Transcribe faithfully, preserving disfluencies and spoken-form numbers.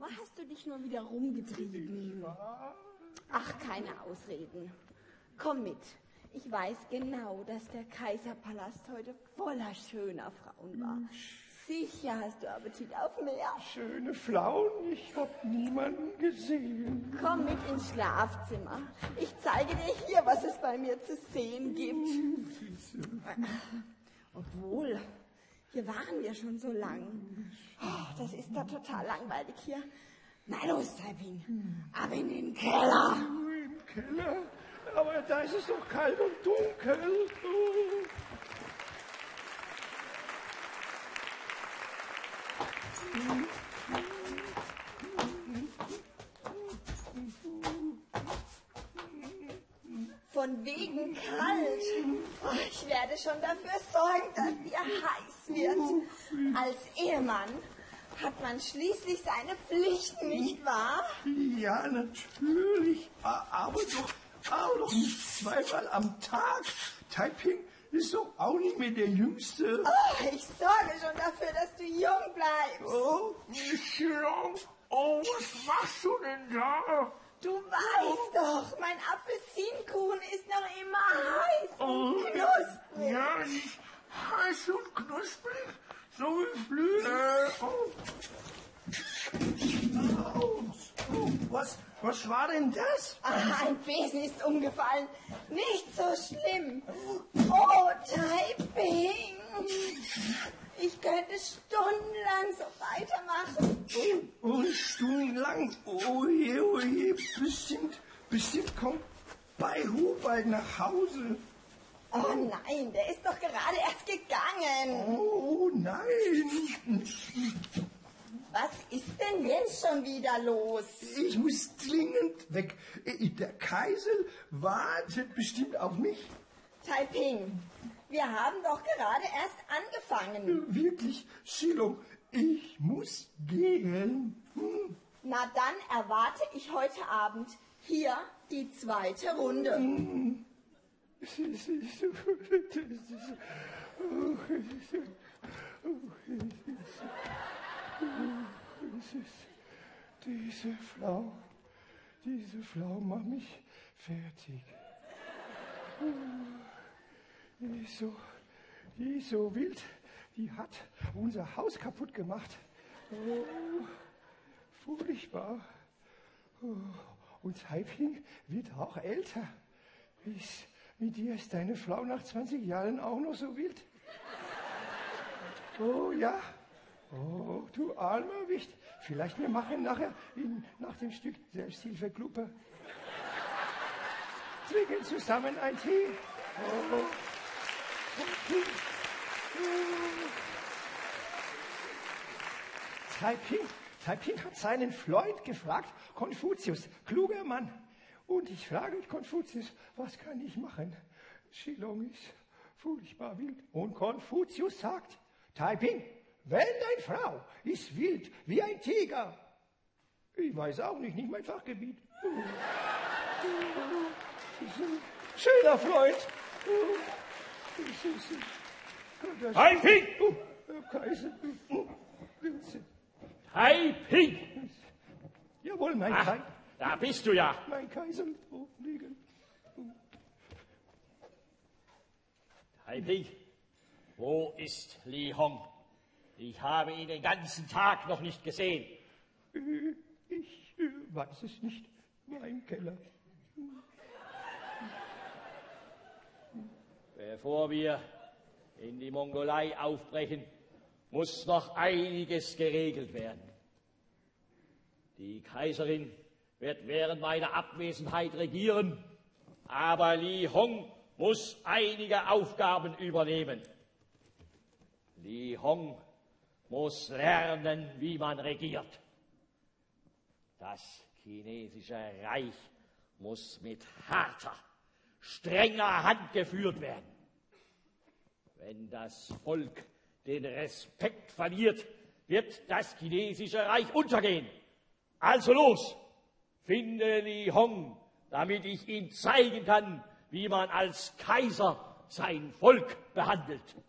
hast du dich nur wieder rumgetrieben? Ach, keine Ausreden. Komm mit. Ich weiß genau, dass der Kaiserpalast heute voller schöner Frauen war. Sicher hast du Appetit auf mehr. Schöne Frauen, ich hab niemanden gesehen. Komm mit ins Schlafzimmer. Ich zeige dir hier, was es bei mir zu sehen gibt. Obwohl, hier waren wir schon so lang. Oh, das ist doch total langweilig hier. Na los, Taiping, ab in den Keller. Im Keller? Aber da ist es doch kalt und dunkel. Oh. Von wegen kalt. Oh, ich werde schon dafür sorgen, dass dir heiß wird. Als Ehemann hat man schließlich seine Pflichten, nicht wahr? Ja, natürlich. Aber doch, aber doch nicht zweimal am Tag. Taiping ist doch auch nicht mehr der Jüngste. Oh, ich sorge schon dafür, dass du jung bleibst. Oh, nicht jung. Oh, was machst du denn da? Du weißt doch, mein Apfelsinenkuchen ist noch immer heiß und knusprig. Ja, nicht heiß und knusprig, so wie Flügel. Oh. Oh, was, was war denn das? Ah, ein Besen ist umgefallen. Nicht so schlimm. Oh, Taiping. Ich könnte stundenlang so weitermachen. Oh, oh, stundenlang. Oh je, oh je. Bestimmt, bestimmt kommt Baihu bald nach Hause. Oh nein, der ist doch gerade erst gegangen. Oh nein. Was ist denn jetzt schon wieder los? Ich muss dringend weg. Der Kaiser wartet bestimmt auf mich. Taiping, wir haben doch gerade erst angefangen. Wirklich, Shilong, ich muss gehen. Hm. Na dann erwarte ich heute Abend hier die zweite Runde. Hm. Diese Frau, diese Frau macht mich fertig. Die ist so, die ist so wild, die hat unser Haus kaputt gemacht. Oh, furchtbar. Oh, und Taiping wird auch älter. Ist, mit dir ist deine Frau nach zwanzig Jahren auch noch so wild? Oh ja. Oh, du armer Wicht. Vielleicht wir machen nachher in, nach dem Stück Selbsthilfegruppe. Trinken zusammen ein Tee. Oh. Taiping, Taiping hat seinen Freund gefragt, Konfuzius, kluger Mann. Und ich frage Konfuzius, was kann ich machen? Shilong ist furchtbar wild. Und Konfuzius sagt, Taiping, wenn deine Frau ist wild wie ein Tiger. Ich weiß auch nicht, nicht mein Fachgebiet. Schöner Freund. Taiping! Oh, Kaiser. Taiping! Jawohl, mein Ach, Kaiser. da bist du ja. Mein Kaiser. Oh, liegen. Taiping, wo ist Li Hong? Ich habe ihn den ganzen Tag noch nicht gesehen. Ich äh, weiß es nicht. Mein Keller. Bevor wir in die Mongolei aufbrechen, muss noch einiges geregelt werden. Die Kaiserin wird während meiner Abwesenheit regieren, aber Li Hong muss einige Aufgaben übernehmen. Li Hong muss lernen, wie man regiert. Das chinesische Reich muss mit harter, strenger Hand geführt werden. Wenn das Volk den Respekt verliert, wird das chinesische Reich untergehen. Also los, finde Li Hong, damit ich ihm zeigen kann, wie man als Kaiser sein Volk behandelt.